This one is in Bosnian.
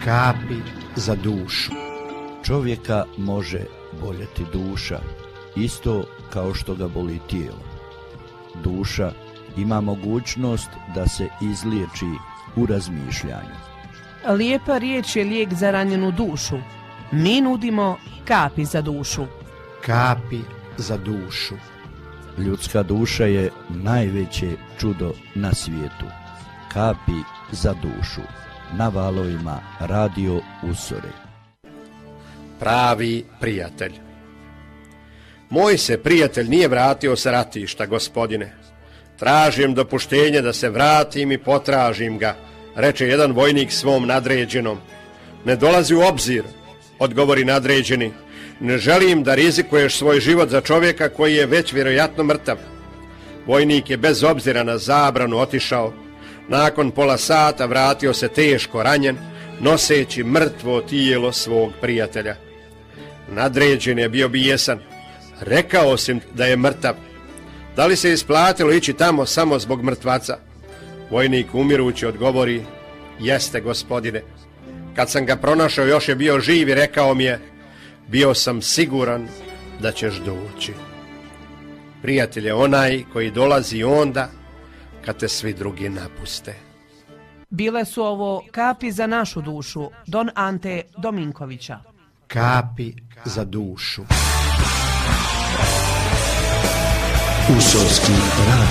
Kapi za dušu. Čovjeka može boljeti duša, isto kao što ga boli tijelo. Duša ima mogućnost da se izliječi u razmišljanju. Lijepa riječ je lijek za ranjenu dušu. Mi nudimo kapi za dušu. Kapi za dušu. Ljudska duša je najveće čudo na svijetu. Kapi za dušu. Na valovima Radio Usore. Pravi prijatelj. Moj se prijatelj nije vratio sa ratišta, gospodine. Tražim dopuštenje da se vratim i potražim ga, reče jedan vojnik svom nadređenom. Ne dolazi u obzir, odgovori nadređeni. Ne želim da rizikuješ svoj život za čovjeka koji je već vjerojatno mrtav. Vojnik je bez obzira na zabranu otišao. Nakon pola sata vratio se teško ranjen, noseći mrtvo tijelo svog prijatelja. Nadređen je bio bijesan. Rekao sam da je mrtav. Da li se isplatilo ići tamo samo zbog mrtvaca? Vojnik umirući odgovori, jeste, gospodine. Kad sam ga pronašao još je bio živ i rekao mi je, bio sam siguran da ćeš doći. Prijatelj je onaj koji dolazi onda kad te svi drugi napuste. Bile su ovo kapi za našu dušu, Don Ante Dominkovića. Kapi za dušu. Usorski radio.